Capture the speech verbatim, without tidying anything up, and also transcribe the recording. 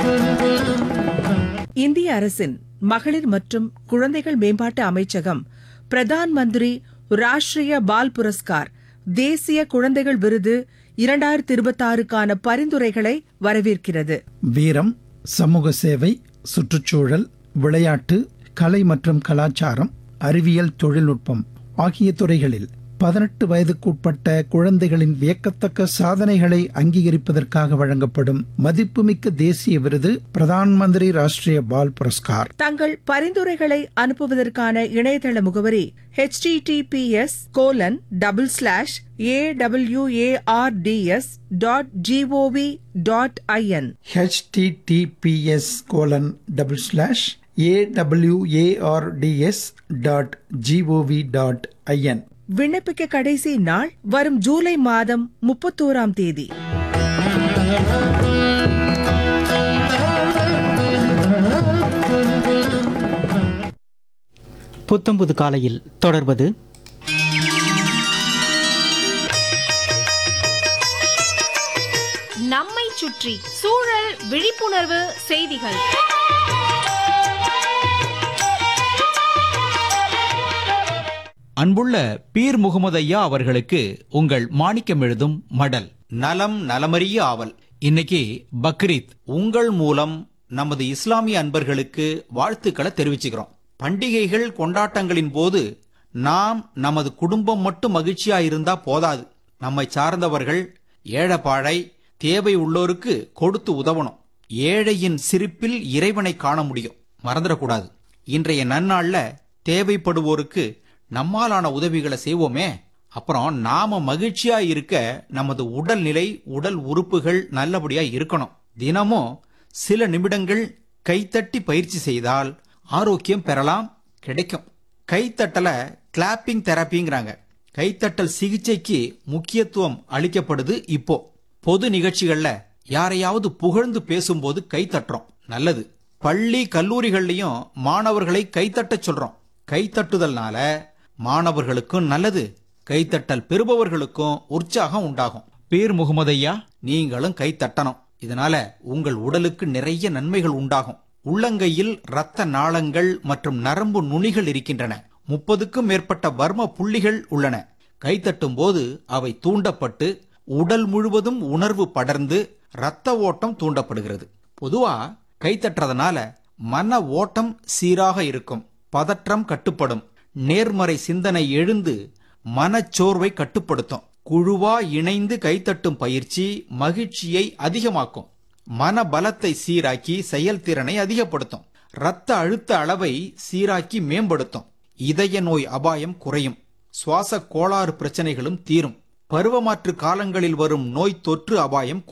இந்திய அரசின் மகளிர் மற்றும் குழந்தைகள் மேம்பாட்டு அமைச்சகம் பிரதான் மந்திரி ராஷ்டிரிய பால் புரஸ்கார் தேசிய குழந்தைகள் விருது இரண்டாயிரத்தி இருபத்தி ஆறுக்கான பரிந்துரைகளை வரவேற்கிறது. வீரம், சமூக சேவை, சுற்றுச்சூழல், விளையாட்டு, கலை மற்றும் கலாச்சாரம், அறிவியல், தொழில்நுட்பம் ஆகிய துறைகளில் பதினெட்டு வயதுக்குட்பட்ட குழந்தைகளின் வியக்கத்தக்க சாதனைகளை அங்கீகரிப்பதற்காக வழங்கப்படும் மதிப்புமிக்க தேசிய விருது பிரதான் மந்திரி ராஷ்டிரிய பால் புரஸ்கார். தங்கள் பரிந்துரைகளை அனுப்புவதற்கான இணையதள முகவரி H D D B S colon double slash A W A R D S dot gov dot IN H D D B S colon double slash A W A R D S dot gov dot IN. விண்ணப்பிக்க கடைசி நாள் வரும் ஜூலை மாதம் முப்பத்தோராம் தேதி. புத்தம்புது காலையில் தொடர்வது நம்மை சுற்றி சூழல் விழிப்புணர்வு செய்திகள். அன்புள்ள பீர் முகமது ஐயா அவர்களுக்கு உங்கள் மாணிக்கம் எழுதும் மடல். நலம் நலமறிய ஆவல். இன்னைக்கு பக்ரீத். உங்கள் மூலம் நமது இஸ்லாமிய அன்பர்களுக்கு வாழ்த்துக்களை தெரிவிச்சுக்கிறோம். பண்டிகைகள் கொண்டாட்டங்களின் போது நாம் நமது குடும்பம் மட்டும் மகிழ்ச்சியா இருந்தா போதாது. நம்மை சார்ந்தவர்கள் ஏழைப்பாழை தேவை உள்ளோருக்கு கொடுத்து உதவணும். ஏழையின் சிரிப்பில் இறைவனை காண முடியும், மறந்துடக்கூடாது. இன்றைய நன்னாள்ல தேவைப்படுவோருக்கு நம்மாலான உதவிகளை செய்வோமே. அப்புறம் நாம மகிழ்ச்சியா இருக்க நமது உடல்நிலை, உடல் உறுப்புகள் நல்லபடியா இருக்கணும். தினமும் சில நிமிடங்கள் கைத்தட்டி பயிற்சி செய்தால் ஆரோக்கியம் பெறலாம், கிடைக்கும். கைத்தட்டல கிளாப்பிங் தெரப்பிங்கிறாங்க. கைத்தட்டல் சிகிச்சைக்கு முக்கியத்துவம் அளிக்கப்படுது. இப்போ பொது நிகழ்ச்சிகள்ல யாரையாவது புகழ்ந்து பேசும்போது கைத்தட்டுறோம், நல்லது. பள்ளி கல்லூரிகள்லயும் மாணவர்களை கைத்தட்ட சொல்றோம். கைத்தட்டுதல்னால மாணவர்களுக்கும் நல்லது, கைத்தட்டல் பெறுபவர்களுக்கும் உற்சாகம் உண்டாகும். பீர் முகமது ஐயா, நீங்களும் கைத்தட்டணும். இதனால உங்கள் உடலுக்கு நிறைய நன்மைகள் உண்டாகும். உள்ளங்கையில் இரத்த நாளங்கள் மற்றும் நரம்பு நுனிகள் இருக்கின்றன. முப்பதுக்கும் மேற்பட்ட வர்ம புள்ளிகள் உள்ளன. கைத்தட்டும் போது அவை தூண்டப்பட்டு உடல் முழுவதும் உணர்வு படர்ந்து இரத்த ஓட்டம் தூண்டப்படுகிறது. பொதுவா கைத்தட்டுறதுனால மன ஓட்டம் சீராக இருக்கும், பதற்றம் கட்டுப்படும், நேர்மறை சிந்தனை எழுந்து மனச்சோர்வை கட்டுப்படுத்தும். குழுவா இணைந்து கைத்தட்டும் பயிற்சி மகிழ்ச்சியை அதிகமாக்கும், மன பலத்தை சீராக்கி செயல்திறனை அதிகப்படுத்தும், இரத்த அழுத்த அளவை சீராக்கி மேம்படுத்தும், இதய நோய் அபாயம் குறையும், சுவாச கோளாறு பிரச்சனைகளும் தீரும், பருவமாற்று காலங்களில் வரும் நோய் தொற்று அபாயம்